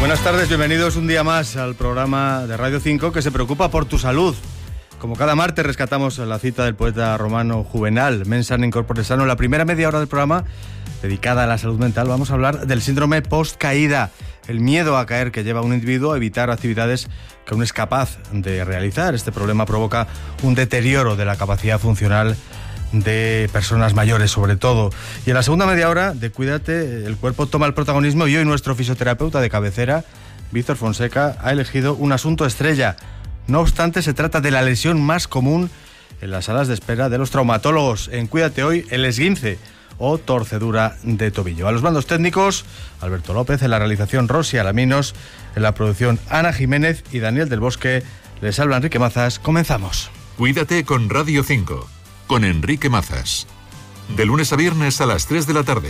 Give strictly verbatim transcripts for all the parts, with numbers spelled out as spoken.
Buenas tardes, bienvenidos un día más al programa de Radio cinco que se preocupa por tu salud. Como cada martes rescatamos la cita del poeta romano Juvenal, mens sana in corpore sano. En la primera media hora del programa, dedicada a la salud mental, vamos a hablar del síndrome post-caída, el miedo a caer que lleva a un individuo a evitar actividades que aún es capaz de realizar. Este problema provoca un deterioro de la capacidad funcional de personas mayores, sobre todo. Y en la segunda media hora de Cuídate, el cuerpo toma el protagonismo y hoy nuestro fisioterapeuta de cabecera, Víctor Fonseca, ha elegido un asunto estrella. No obstante, se trata de la lesión más común en las salas de espera de los traumatólogos. En Cuídate hoy, el esguince o torcedura de tobillo. A los mandos técnicos, Alberto López; en la realización, Rosy Alaminos; en la producción, Ana Jiménez y Daniel del Bosque. Les habla Enrique Mazas. Comenzamos. Cuídate con Radio cinco, con Enrique Mazas. De lunes a viernes a las tres de la tarde.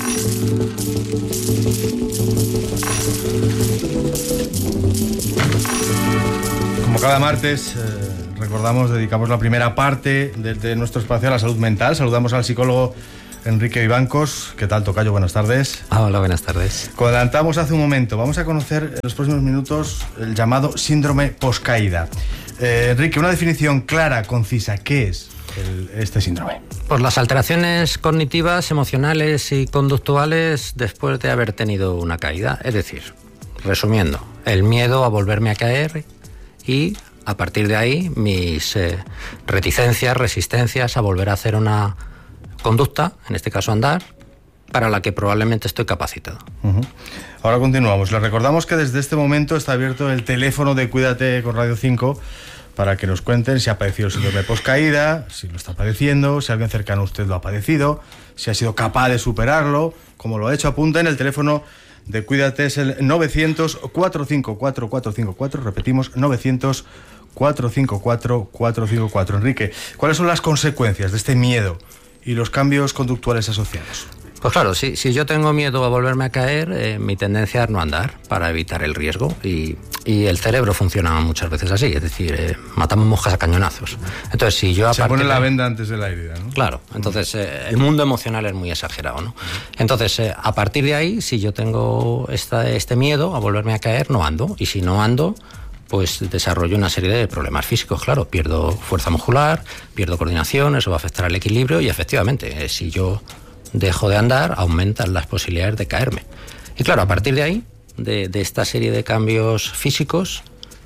Como cada martes, eh, recordamos, dedicamos la primera parte de, de nuestro espacio a la salud mental. Saludamos al psicólogo Enrique Vivancos. ¿Qué tal, tocayo? Buenas tardes. Ah, hola, buenas tardes. Como adelantamos hace un momento, vamos a conocer en los próximos minutos el llamado síndrome poscaída. Eh, Enrique, una definición clara, concisa, ¿qué es el, este síndrome? Pues las alteraciones cognitivas, emocionales y conductuales después de haber tenido una caída. Es decir, resumiendo, el miedo a volverme a caer y, a partir de ahí, mis eh, reticencias, resistencias a volver a hacer una conducta, en este caso andar, para la que probablemente estoy capacitado. Uh-huh. Ahora continuamos. Les recordamos que desde este momento está abierto el teléfono de Cuídate con Radio cinco para que nos cuenten si ha padecido el síndrome poscaída, si lo está padeciendo, si alguien cercano a usted lo ha padecido, si ha sido capaz de superarlo, como lo ha hecho. Apunten, el teléfono de Cuídate es el novecientos, cuatrocientos cincuenta y cuatro, cuatrocientos cincuenta y cuatro, repetimos, novecientos, cuatrocientos cincuenta y cuatro, cuatrocientos cincuenta y cuatro. Enrique, ¿cuáles son las consecuencias de este miedo y los cambios conductuales asociados? Pues claro, si, si yo tengo miedo a volverme a caer, eh, mi tendencia es no andar para evitar el riesgo, y, y el cerebro funciona muchas veces así, es decir, eh, matamos moscas a cañonazos. Entonces, si yo Se pone la venda antes de la herida, ¿no? Claro, entonces eh, el mundo emocional es muy exagerado, ¿no? Entonces, eh, a partir de ahí, si yo tengo esta, este miedo a volverme a caer, no ando, y si no ando, pues desarrollo una serie de problemas físicos, claro, pierdo fuerza muscular, pierdo coordinación, eso va a afectar al equilibrio y efectivamente, eh, si yo dejo de andar, aumentan las posibilidades de caerme. Y claro, a partir de ahí, de, de esta serie de cambios físicos,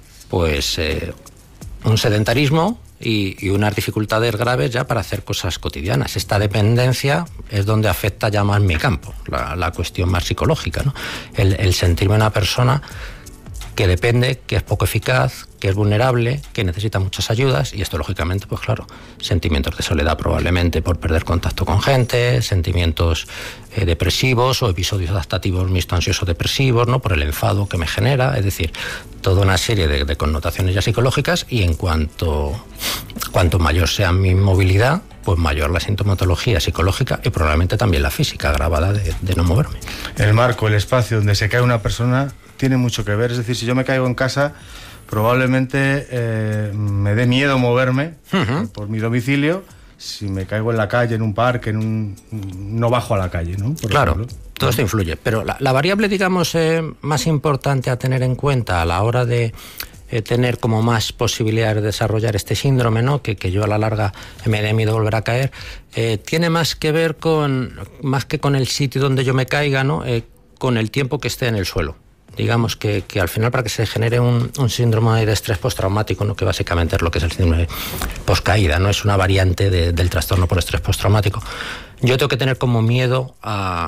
pues eh, un sedentarismo y, y unas dificultades graves ya para hacer cosas cotidianas. Esta dependencia es donde afecta ya más mi campo, la, la cuestión más psicológica, ¿no? El, el sentirme una persona que depende, que es poco eficaz, que es vulnerable, que necesita muchas ayudas, y esto lógicamente, pues claro, sentimientos de soledad probablemente por perder contacto con gente, sentimientos eh, depresivos o episodios adaptativos mixto ansioso depresivos, ¿no? Por el enfado que me genera, es decir, toda una serie de, de connotaciones ya psicológicas, y en cuanto, cuanto mayor sea mi movilidad, pues mayor la sintomatología psicológica y probablemente también la física agravada de, de no moverme. El marco, el espacio donde se cae una persona tiene mucho que ver. Es decir, si yo me caigo en casa, probablemente eh, me dé miedo moverme uh-huh. por mi domicilio. Si me caigo en la calle, en un parque, en un, no bajo a la calle, ¿no? Por claro, ejemplo. Todo esto influye. Pero la, la variable, digamos, eh, más importante a tener en cuenta a la hora de eh, tener como más posibilidades de desarrollar este síndrome, ¿no? Que, que yo a la larga me dé miedo volver a caer, eh, tiene más que ver con, más que con el sitio donde yo me caiga, ¿no? Eh, con el tiempo que esté en el suelo. Digamos que, que al final, para que se genere un, un síndrome de estrés postraumático, ¿no? Que básicamente es lo que es el síndrome poscaída, no es una variante de, del trastorno por estrés postraumático, yo tengo que tener como miedo a,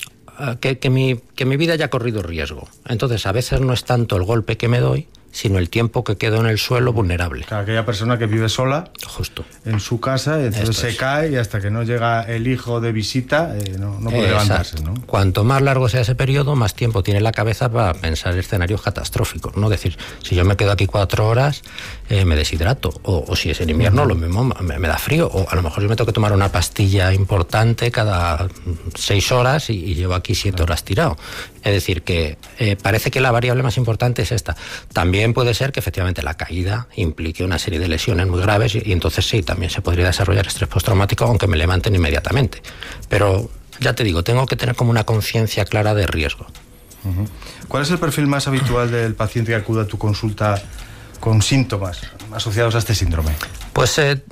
a que, que, mi, que mi vida haya corrido riesgo. Entonces, a veces no es tanto el golpe que me doy, sino el tiempo que quedo en el suelo vulnerable. Claro, aquella persona que vive sola, justo, en su casa, y entonces Esto se es. cae, y hasta que no llega el hijo de visita, eh, no, no puede Exacto. levantarse, ¿no? Cuanto más largo sea ese periodo, más tiempo tiene la cabeza para pensar escenarios catastróficos, ¿no? Es decir, si yo me quedo aquí cuatro horas, eh, me deshidrato, o, o si es en invierno, uh-huh. lo mismo, me, me da frío, o a lo mejor yo me tengo que tomar una pastilla importante cada seis horas y, y llevo aquí siete claro. horas tirado. Es decir, que eh, parece que la variable más importante es esta. También puede ser que efectivamente la caída implique una serie de lesiones muy graves y, y entonces sí, también se podría desarrollar estrés postraumático, aunque me levanten inmediatamente. Pero ya te digo, tengo que tener como una conciencia clara de riesgo. Uh-huh. ¿Cuál es el perfil más habitual del paciente que acude a tu consulta con síntomas asociados a este síndrome? Pues eh,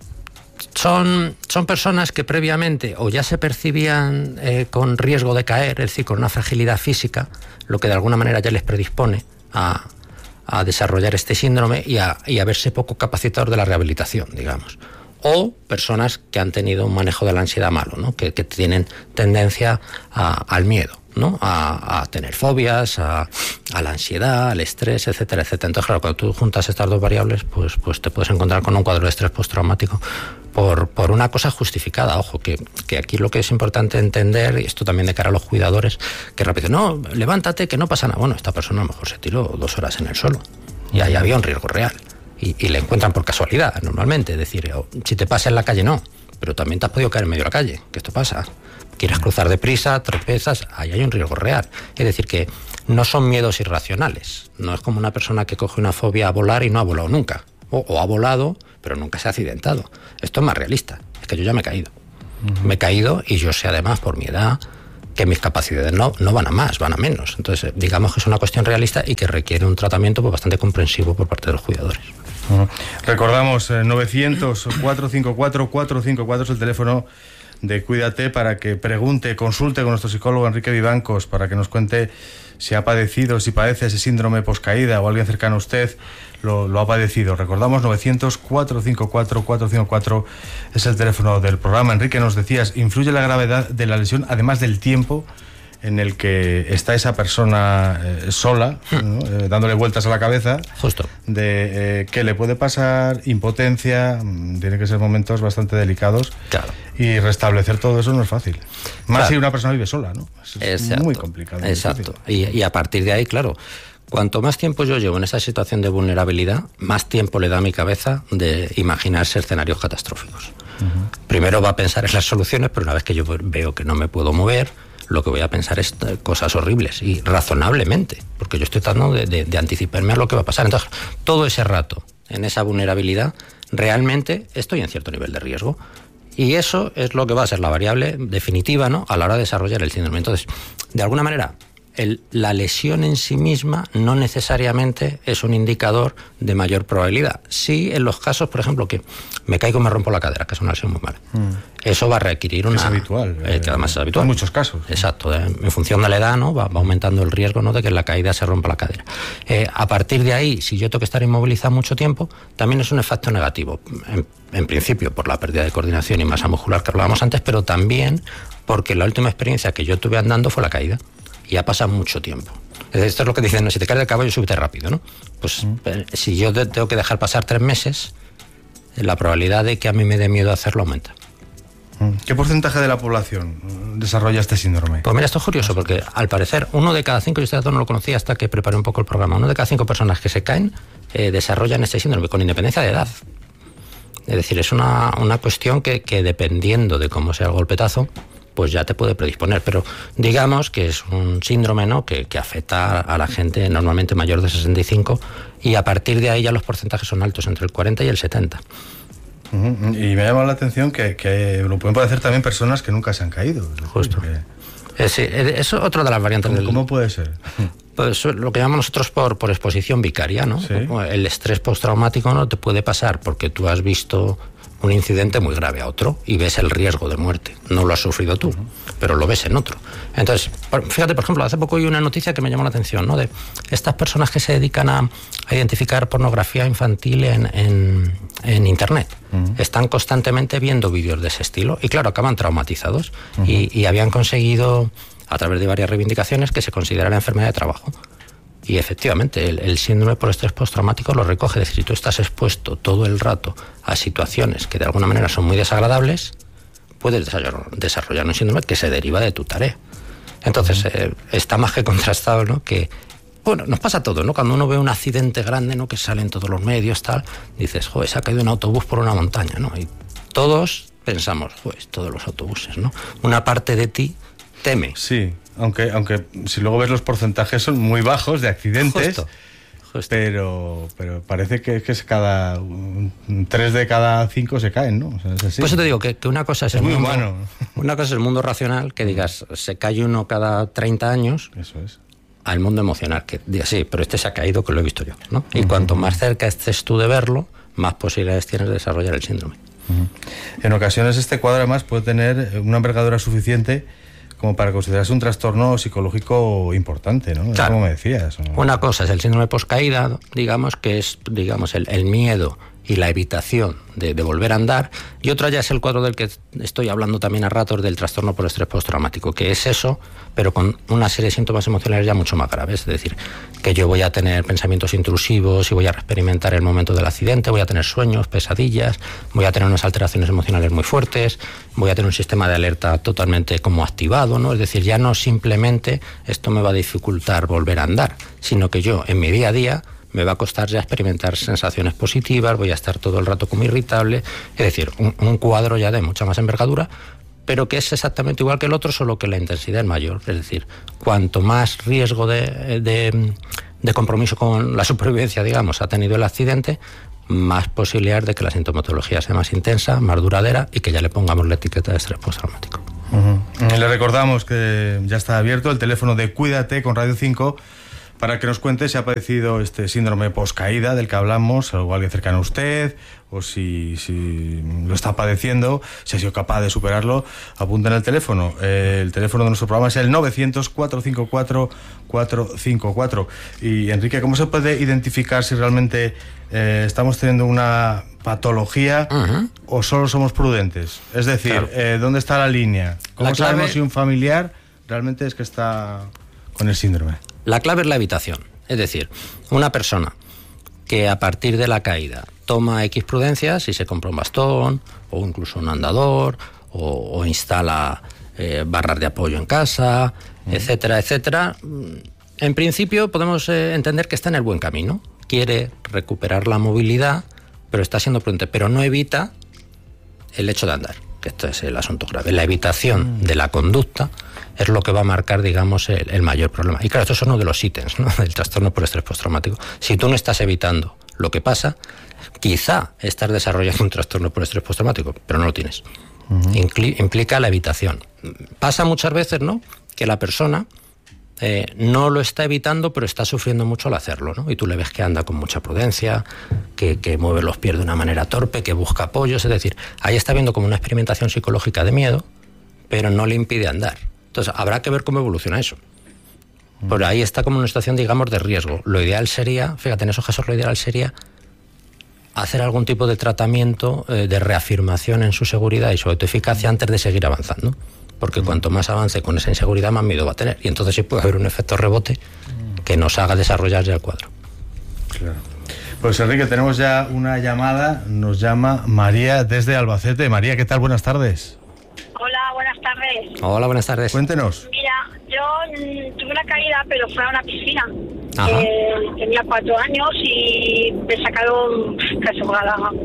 son, son personas que previamente o ya se percibían eh, con riesgo de caer, es decir, con una fragilidad física, lo que de alguna manera ya les predispone a, a desarrollar este síndrome y a, y a verse poco capacitados de la rehabilitación, digamos. O personas que han tenido un manejo de la ansiedad malo, ¿no? que, que tienen tendencia a, al miedo, ¿no? A, a tener fobias, a, a la ansiedad, al estrés, etcétera, etcétera. Entonces, claro, cuando tú juntas estas dos variables, pues, pues te puedes encontrar con un cuadro de estrés postraumático por, por una cosa justificada. Ojo, que, que aquí lo que es importante entender, y esto también de cara a los cuidadores, que rápido, no, levántate, que no pasa nada. Bueno, esta persona a lo mejor se tiró dos horas en el suelo y ahí había un riesgo real. Y, y le encuentran por casualidad, normalmente. Es decir, si te pasa en la calle, no. Pero también te has podido caer en medio de la calle, que esto pasa. Quieres cruzar deprisa, tropezas, ahí hay un riesgo real. Es decir, que no son miedos irracionales. No es como una persona que coge una fobia a volar y no ha volado nunca. O, o ha volado, pero nunca se ha accidentado. Esto es más realista. Es que yo ya me he caído. Uh-huh. Me he caído y yo sé además, por mi edad, que mis capacidades no, no van a más, van a menos. Entonces, digamos que es una cuestión realista y que requiere un tratamiento pues, bastante comprensivo por parte de los cuidadores. Uh-huh. Recordamos, eh, novecientos, cuatrocientos cincuenta y cuatro, cuatrocientos cincuenta y cuatro es el teléfono de Cuídate para que pregunte, consulte con nuestro psicólogo Enrique Vivancos para que nos cuente si ha padecido, si padece ese síndrome poscaída o alguien cercano a usted lo, lo ha padecido. Recordamos, novecientos, cuatrocientos cincuenta y cuatro, cuatrocientos cincuenta y cuatro es el teléfono del programa. Enrique, nos decías, ¿influye la gravedad de la lesión, además del tiempo en el que está esa persona eh, sola, ¿no? eh, dándole vueltas a la cabeza? Justo. De eh, qué le puede pasar, impotencia, tiene que ser momentos bastante delicados. Claro. Y restablecer todo eso no es fácil. Más claro. Si una persona vive sola, ¿no? Es Exacto. muy complicado. Muy Exacto. Y, y a partir de ahí, claro, cuanto más tiempo yo llevo en esa situación de vulnerabilidad, más tiempo le da a mi cabeza de imaginarse escenarios catastróficos. Uh-huh. Primero va a pensar en las soluciones, pero una vez que yo veo que no me puedo mover, lo que voy a pensar es cosas horribles y razonablemente, porque yo estoy tratando de, de, de anticiparme a lo que va a pasar. Entonces, todo ese rato, en esa vulnerabilidad, realmente estoy en cierto nivel de riesgo. Y eso es lo que va a ser la variable definitiva, ¿no?, a la hora de desarrollar el síndrome. Entonces, de alguna manera, el, la lesión en sí misma no necesariamente es un indicador de mayor probabilidad. Sí, en los casos, por ejemplo, que me caigo y me rompo la cadera, que es una lesión muy mala. Mm. Eso va a requerir una... Es habitual. Eh, que además es habitual. En muchos casos. Exacto. Eh, en función de la edad, ¿no?, va, va aumentando el riesgo, ¿no?, de que en la caída se rompa la cadera. Eh, a partir de ahí, si yo tengo que estar inmovilizado mucho tiempo, también es un efecto negativo. En, en principio, por la pérdida de coordinación y masa muscular que hablábamos antes, pero también porque la última experiencia que yo tuve andando fue la caída. Y ha pasado mucho tiempo. Esto es lo que dicen, no, si te caes del caballo, súbete rápido, ¿no? Pues mm. si yo te, tengo que dejar pasar tres meses, la probabilidad de que a mí me dé miedo hacerlo aumenta. ¿Qué porcentaje de la población desarrolla este síndrome? Pues mira, esto es curioso, porque al parecer uno de cada cinco, yo este dato no lo conocía hasta que preparé un poco el programa, uno de cada cinco personas que se caen eh, desarrollan este síndrome, con independencia de edad. Es decir, es una, una cuestión que, que dependiendo de cómo sea el golpetazo, pues ya te puede predisponer, pero digamos que es un síndrome, ¿no?, que, que afecta a la gente normalmente mayor de sesenta y cinco, y a partir de ahí ya los porcentajes son altos, entre el cuarenta y el setenta. Uh-huh. Y me ha llamado la atención que, que lo pueden padecer también personas que nunca se han caído. Justo. Que... Eh, sí, es otra de las variantes. ¿Cómo, del... ¿Cómo puede ser? Pues lo que llamamos nosotros por, por exposición vicaria, ¿no? ¿Sí? El estrés postraumático no te puede pasar porque tú has visto un incidente muy grave a otro y ves el riesgo de muerte. No lo has sufrido tú, uh-huh. pero lo ves en otro. Entonces, fíjate, por ejemplo, hace poco hay una noticia que me llamó la atención, ¿no?, de estas personas que se dedican a, a identificar pornografía infantil en, en, en Internet. Uh-huh. Están constantemente viendo vídeos de ese estilo y, claro, acaban traumatizados. Uh-huh. y, y habían conseguido, a través de varias reivindicaciones, que se considerara enfermedad de trabajo. Y efectivamente, el, el síndrome por estrés postraumático lo recoge. Es decir, si tú estás expuesto todo el rato a situaciones que de alguna manera son muy desagradables, puedes desarrollar, desarrollar un síndrome que se deriva de tu tarea. Entonces, eh, está más que contrastado, ¿no?, que, bueno, nos pasa todo, ¿no? Cuando uno ve un accidente grande, ¿no?, que sale en todos los medios, tal, dices, joder, se ha caído un autobús por una montaña, ¿no? Y todos pensamos, joder, todos los autobuses, ¿no? Una parte de ti teme. Sí. Aunque, aunque si luego ves los porcentajes son muy bajos de accidentes, justo, justo. Pero, pero parece que, que es cada un, tres de cada cinco se caen, ¿no? O sea, es así. Pues eso te digo, que, que una cosa es, es el muy mundo, humano. Una cosa es el mundo racional, que digas, se cae uno cada treinta años. Eso es. al mundo emocional, que diga, sí, pero este se ha caído, que lo he visto yo, ¿no? Y uh-huh. cuanto más cerca estés tú de verlo, más posibilidades tienes de desarrollar el síndrome. Uh-huh. En ocasiones este cuadro además puede tener una envergadura suficiente como para considerarse un trastorno psicológico importante, ¿no? Claro. Como me decías, ¿no? Una cosa es el síndrome poscaída, digamos, que es, digamos, el, el miedo y la evitación de, de volver a andar, y otra ya es el cuadro del que estoy hablando también a ratos, del trastorno por estrés postraumático, que es eso, pero con una serie de síntomas emocionales ya mucho más graves, es decir, que yo voy a tener pensamientos intrusivos y voy a experimentar el momento del accidente, voy a tener sueños, pesadillas, voy a tener unas alteraciones emocionales muy fuertes, voy a tener un sistema de alerta totalmente como activado, ¿no? Es decir, ya no simplemente esto me va a dificultar volver a andar, sino que yo en mi día a día me va a costar ya experimentar sensaciones positivas, voy a estar todo el rato como irritable, es decir, un, un cuadro ya de mucha más envergadura, pero que es exactamente igual que el otro, solo que la intensidad es mayor, es decir, cuanto más riesgo de, de, de compromiso con la supervivencia, digamos, ha tenido el accidente, más posibilidades de que la sintomatología sea más intensa, más duradera y que ya le pongamos la etiqueta de estrés postraumático. Uh-huh. Le recordamos que ya está abierto el teléfono de Cuídate con Radio cinco para que nos cuente si ha padecido este síndrome poscaída del que hablamos, o alguien cercano a usted, o si, si lo está padeciendo, si ha sido capaz de superarlo. Apunten el teléfono. Eh, el teléfono de nuestro programa es el novecientos, cuatrocientos cincuenta y cuatro, cuatrocientos cincuenta y cuatro. Y Enrique, ¿cómo se puede identificar si realmente eh, estamos teniendo una patología uh-huh. o solo somos prudentes? Es decir, claro. eh, ¿dónde está la línea? ¿Cómo la clave... sabemos si un familiar realmente es que está con el síndrome? La clave es la evitación, es decir, una persona que a partir de la caída toma X prudencias y se compra un bastón o incluso un andador o, o instala eh, barras de apoyo en casa, uh-huh. etcétera, etcétera, en principio podemos eh, entender que está en el buen camino, quiere recuperar la movilidad, pero está siendo prudente, pero no evita el hecho de andar, que esto es el asunto grave. La evitación de la conducta es lo que va a marcar, digamos, el, el mayor problema. Y claro, esto es uno de los ítems, ¿no?, del trastorno por estrés postraumático. Si tú no estás evitando lo que pasa, quizá estás desarrollando un trastorno por estrés postraumático, pero no lo tienes. Uh-huh. Incli- implica la evitación. Pasa muchas veces, ¿no?, que la persona eh, no lo está evitando, pero está sufriendo mucho al hacerlo, ¿no? Y tú le ves que anda con mucha prudencia, que, que mueve los pies de una manera torpe, que busca apoyos, es decir, ahí está viendo como una experimentación psicológica de miedo, pero no le impide andar. Entonces, habrá que ver cómo evoluciona eso. Por ahí está como una situación, digamos, de riesgo. Lo ideal sería, fíjate, en esos casos lo ideal sería hacer algún tipo de tratamiento eh, de reafirmación en su seguridad y su autoeficacia antes de seguir avanzando. Porque cuanto más avance con esa inseguridad, más miedo va a tener. Y entonces sí puede haber un efecto rebote que nos haga desarrollar ya el cuadro. Claro. Pues Enrique, tenemos ya una llamada. Nos llama María desde Albacete. María, ¿qué tal? Buenas tardes. Hola, buenas tardes. Hola, buenas tardes. Cuéntenos. Mira, yo mmm, tuve una caída, pero fue a una piscina. Eh, tenía cuatro años y me sacaron casi ahogada, vamos.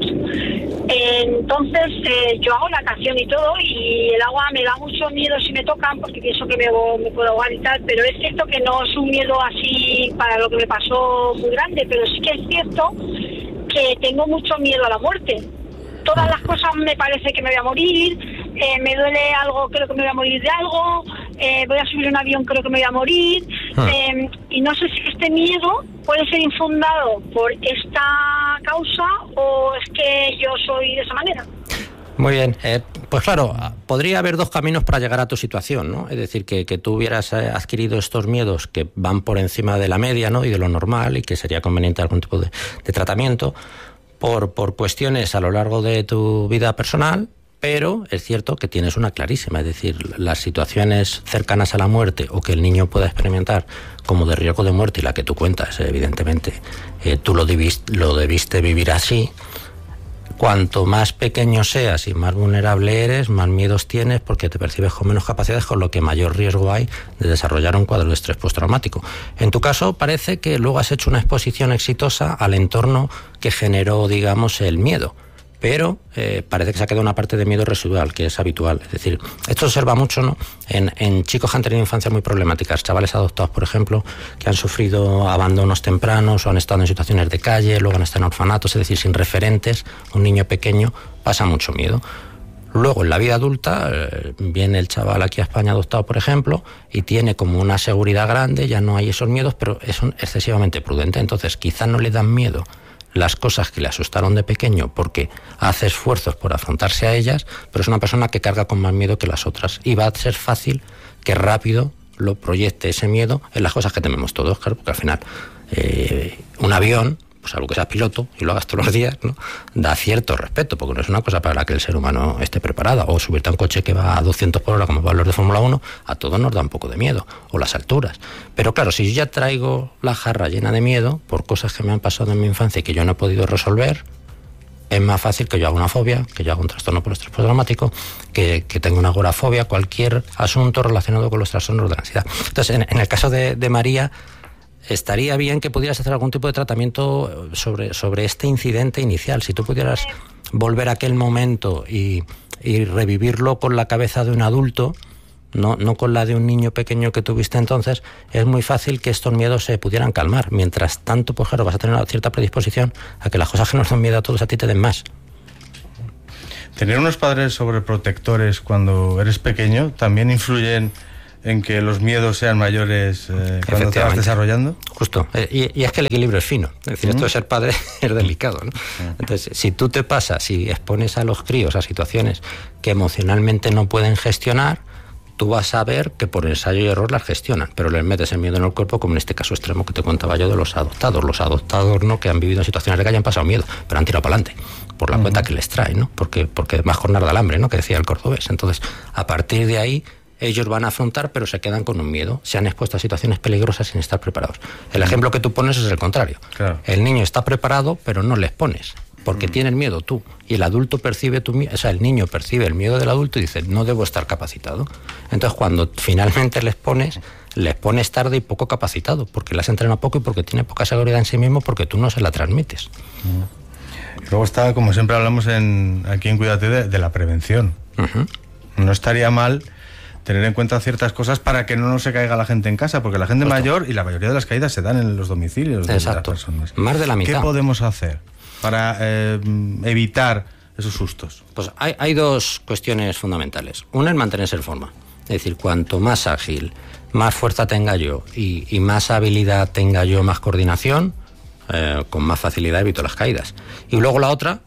Entonces, eh, yo hago natación y todo, y el agua me da mucho miedo si me tocan, porque pienso que me, me puedo ahogar y tal, pero es cierto que no es un miedo así para lo que me pasó muy grande, pero sí que es cierto que tengo mucho miedo a la muerte. Todas las cosas me parece que me voy a morir, eh, me duele algo, creo que me voy a morir de algo, eh, voy a subir un avión, creo que me voy a morir, eh, y no sé si este miedo puede ser infundado por esta causa o es que yo soy de esa manera. Muy bien, eh, pues claro, podría haber dos caminos para llegar a tu situación, ¿no? Es decir, que, que tú hubieras eh, adquirido estos miedos que van por encima de la media, ¿no?, y de lo normal, y que sería conveniente algún tipo de, de tratamiento por, por cuestiones a lo largo de tu vida personal, pero es cierto que tienes una clarísima, es decir, las situaciones cercanas a la muerte o que el niño pueda experimentar como de riesgo de muerte, y la que tú cuentas, evidentemente, eh, tú lo debiste, lo debiste vivir así. Cuanto más pequeño seas y más vulnerable eres, más miedos tienes porque te percibes con menos capacidades, con lo que mayor riesgo hay de desarrollar un cuadro de estrés postraumático. En tu caso parece que luego has hecho una exposición exitosa al entorno que generó, digamos, el miedo, pero eh, parece que se ha quedado una parte de miedo residual, que es habitual. Es decir, esto se observa mucho, ¿no?, en, en chicos que han tenido infancias muy problemáticas, chavales adoptados, por ejemplo, que han sufrido abandonos tempranos o han estado en situaciones de calle, luego han estado en orfanatos, es decir, sin referentes. Un niño pequeño pasa mucho miedo. Luego, en la vida adulta, eh, viene el chaval aquí a España adoptado, por ejemplo, y tiene como una seguridad grande, ya no hay esos miedos, pero es un excesivamente prudente. Entonces, quizás no le dan miedo las cosas que le asustaron de pequeño porque hace esfuerzos por afrontarse a ellas, pero es una persona que carga con más miedo que las otras. Y va a ser fácil que rápido lo proyecte ese miedo en las cosas que tememos todos, claro, porque al final eh, un avión, pues algo que seas piloto y lo hagas todos los días, ¿no?, da cierto respeto, porque no es una cosa para la que el ser humano esté preparado. O subirte a un coche que va a doscientos por hora, como van los de Fórmula uno, a todos nos da un poco de miedo, o las alturas. Pero claro, si yo ya traigo la jarra llena de miedo por cosas que me han pasado en mi infancia y que yo no he podido resolver, es más fácil que yo haga una fobia, que yo haga un trastorno por estrés postraumático, que, que tenga una agorafobia, cualquier asunto relacionado con los trastornos de la ansiedad. Entonces, en, en el caso de, de María, estaría bien que pudieras hacer algún tipo de tratamiento sobre, sobre este incidente inicial. Si tú pudieras volver a aquel momento y, y revivirlo con la cabeza de un adulto, no, no con la de un niño pequeño que tuviste entonces, es muy fácil que estos miedos se pudieran calmar. Mientras tanto, pues claro, vas a tener una cierta predisposición a que las cosas que nos dan miedo a todos a ti te den más. Tener unos padres sobreprotectores cuando eres pequeño también influyen en que los miedos sean mayores eh, cuando te vas desarrollando. Justo, eh, y, y es que el equilibrio es fino. Es decir, mm. esto de ser padre es delicado, ¿no? Mm. Entonces, si tú te pasas, si expones a los críos a situaciones que emocionalmente no pueden gestionar, tú vas a ver que por ensayo y error las gestionan, pero les metes el miedo en el cuerpo, como en este caso extremo que te contaba yo de los adoptados. Los adoptados, ¿no?, que han vivido en situaciones de que hayan pasado miedo, pero han tirado para adelante, por la mm. cuenta que les trae, ¿no? Porque, porque más jornada del hambre, ¿no?, que decía el cordobés. Entonces, a partir de ahí, ellos van a afrontar, pero se quedan con un miedo. Se han expuesto a situaciones peligrosas sin estar preparados. El ejemplo que tú pones es el contrario. Claro. El niño está preparado, pero no les pones, porque mm. tienes miedo tú. Y el adulto percibe tu miedo, o sea, el niño percibe el miedo del adulto y dice, no debo estar capacitado. Entonces, cuando finalmente les pones, les pones tarde y poco capacitado, porque las entrena poco y porque tiene poca seguridad en sí mismo, porque tú no se la transmites. Mm. Y luego está, como siempre hablamos en, aquí en Cuídate, de, de la prevención. Uh-huh. No estaría mal tener en cuenta ciertas cosas para que no se caiga la gente en casa, porque la gente Justo. mayor y la mayoría de las caídas se dan en los domicilios de Exacto. las personas. Más de la mitad. ¿Qué podemos hacer para eh, evitar esos sustos? Pues hay, hay dos cuestiones fundamentales. Una es mantenerse en forma. Es decir, cuanto más ágil, más fuerza tenga yo y, y más habilidad tenga yo, más coordinación, eh, con más facilidad evito las caídas. Y luego la otra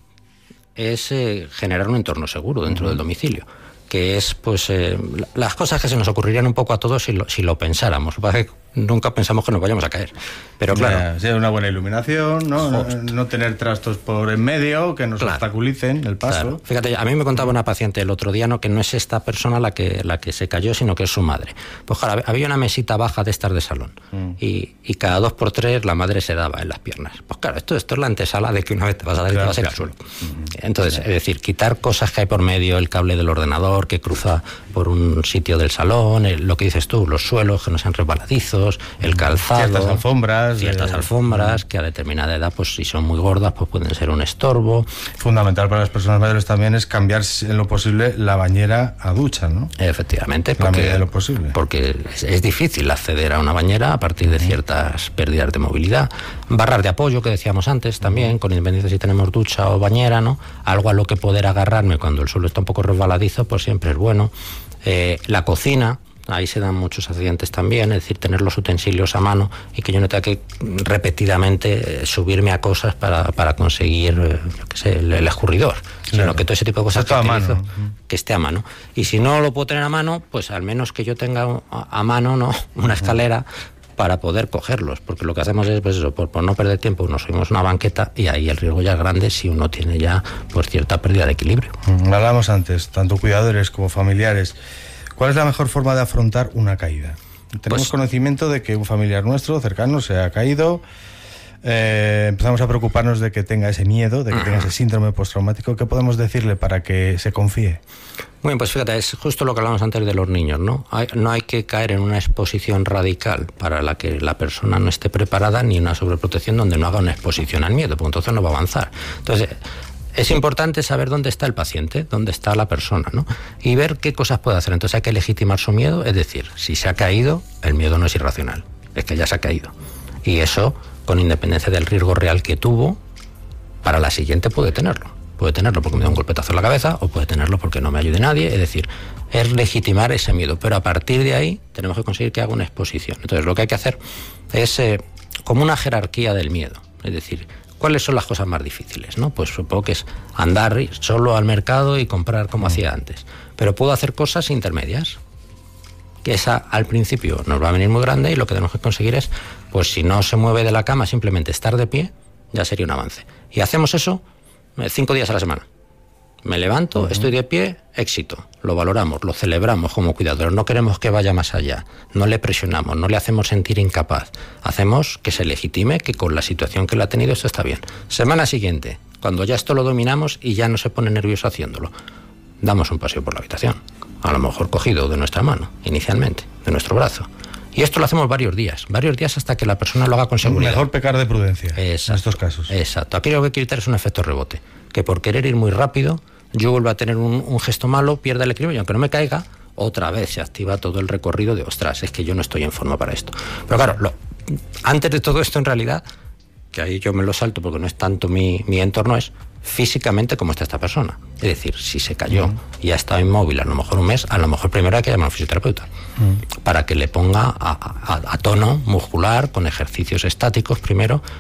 es eh, generar un entorno seguro dentro uh-huh. del domicilio, que es pues eh, las cosas que se nos ocurrirían un poco a todos si lo, si lo pensáramos. Nunca pensamos que nos vayamos a caer. Pero claro, sí, una buena iluminación, ¿no? No, no tener trastos por en medio que nos claro. obstaculicen el paso. Claro. Fíjate, a mí me contaba una paciente el otro día, no, que no es esta persona la que la que se cayó, sino que es su madre. Pues claro, había una mesita baja de estas de salón mm. y, y cada dos por tres la madre se daba en las piernas. Pues claro, esto, esto es la antesala de que una vez te vas a dar y claro. te vas a ir al suelo. Mm. Entonces, claro. es decir, quitar cosas que hay por medio, el cable del ordenador que cruza por un sitio del salón, el, lo que dices tú, los suelos que no sean resbaladizos, el calzado, ciertas alfombras, ciertas eh, alfombras que a determinada edad, pues si son muy gordas, pues pueden ser un estorbo. Fundamental para las personas mayores también es cambiar en lo posible la bañera a ducha, ¿no? Efectivamente, porque, la medida de lo posible. Porque es, es difícil acceder a una bañera a partir de ciertas pérdidas de movilidad. Barras de apoyo, que decíamos antes también, con independencia si tenemos ducha o bañera, ¿no? Algo a lo que poder agarrarme cuando el suelo está un poco resbaladizo, pues siempre es bueno. Eh, la cocina, ahí se dan muchos accidentes también, es decir, tener los utensilios a mano y que yo no tenga que repetidamente subirme a cosas para, para conseguir, yo qué sé, el, el escurridor, claro. sino que todo ese tipo de cosas que, utilizo, que esté a mano. Y si no lo puedo tener a mano, pues al menos que yo tenga a, a mano, ¿no?, una escalera para poder cogerlos, porque lo que hacemos es, pues eso, por, por no perder tiempo, nos subimos una banqueta y ahí el riesgo ya es grande si uno tiene ya pues cierta pérdida de equilibrio. Hablábamos antes, tanto cuidadores como familiares, ¿cuál es la mejor forma de afrontar una caída? Tenemos pues, conocimiento de que un familiar nuestro cercano se ha caído, eh, empezamos a preocuparnos de que tenga ese miedo, de que uh-huh. tenga ese síndrome postraumático. ¿Qué podemos decirle para que se confíe? Muy bien, pues fíjate, es justo lo que hablábamos antes de los niños, ¿no? Hay, no hay que caer en una exposición radical para la que la persona no esté preparada, ni una sobreprotección donde no haga una exposición al miedo, porque entonces no va a avanzar. Entonces, es importante saber dónde está el paciente, dónde está la persona, ¿no? Y ver qué cosas puede hacer. Entonces hay que legitimar su miedo, es decir, si se ha caído, el miedo no es irracional, es que ya se ha caído. Y eso, con independencia del riesgo real que tuvo, para la siguiente puede tenerlo. Puede tenerlo porque me da un golpetazo en la cabeza o puede tenerlo porque no me ayude nadie. Es decir, es legitimar ese miedo, pero a partir de ahí tenemos que conseguir que haga una exposición. Entonces lo que hay que hacer es eh, como una jerarquía del miedo. Es decir, ¿cuáles son las cosas más difíciles? ¿No? Pues supongo que es andar solo al mercado y comprar como hacía antes. Pero puedo hacer cosas intermedias, que esa al principio nos va a venir muy grande y lo que tenemos que conseguir es, pues si no se mueve de la cama, simplemente estar de pie, ya sería un avance. Y hacemos eso cinco días a la semana. Me levanto, uh-huh. estoy de pie, éxito. Lo valoramos, lo celebramos como cuidadores. No queremos que vaya más allá. No le presionamos, no le hacemos sentir incapaz. Hacemos que se legitime que con la situación que él ha tenido esto está bien. Semana siguiente, cuando ya esto lo dominamos y ya no se pone nervioso haciéndolo, damos un paseo por la habitación. A lo mejor cogido de nuestra mano, inicialmente, de nuestro brazo. Y esto lo hacemos varios días, varios días hasta que la persona lo haga con seguridad. Mejor pecar de prudencia exacto, en estos casos. Exacto. Aquí lo que hay que evitar es un efecto rebote. Que por querer ir muy rápido, yo vuelvo a tener un, un gesto malo, pierda el equilibrio y aunque no me caiga, otra vez se activa todo el recorrido de, ostras, es que yo no estoy en forma para esto. Pero claro, lo, antes de todo esto en realidad, que ahí yo me lo salto porque no es tanto mi, mi entorno, es físicamente cómo está esta persona. Es decir, si se cayó mm. y ha estado inmóvil a lo mejor un mes, a lo mejor primero hay que llamar a un fisioterapeuta mm. para que le ponga a, a, a tono muscular, con ejercicios estáticos primero,